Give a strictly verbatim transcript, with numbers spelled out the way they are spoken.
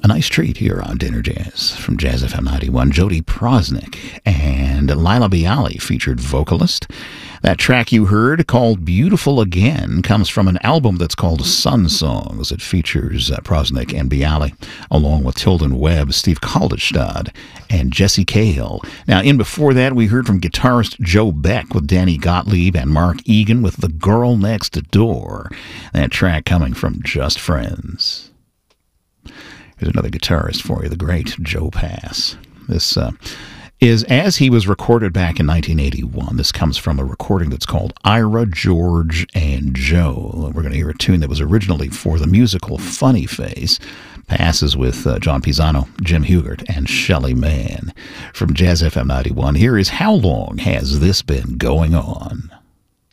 nice treat here on Dinner Jazz from Jazz F M ninety-one. Jody Prosnick and Laila Biali featured vocalist. That track you heard, called Beautiful Again, comes from an album that's called Sun Songs. It features uh, Prosnick and Biali, along with Tilden Webb, Steve Kaldestad, and Jesse Cahill. Now, in before that, we heard from guitarist Joe Beck with Danny Gottlieb and Mark Egan with The Girl Next Door. That track coming from Just Friends. Here's another guitarist for you, the great Joe Pass. This uh, is as he was recorded back in nineteen eighty-one. This comes from a recording that's called Ira, George, and Joe. We're going to hear a tune that was originally for the musical Funny Face. Passes with uh, John Pisano, Jim Hugert, and Shelley Mann. From Jazz F M ninety-one, here is How Long Has This Been Going On?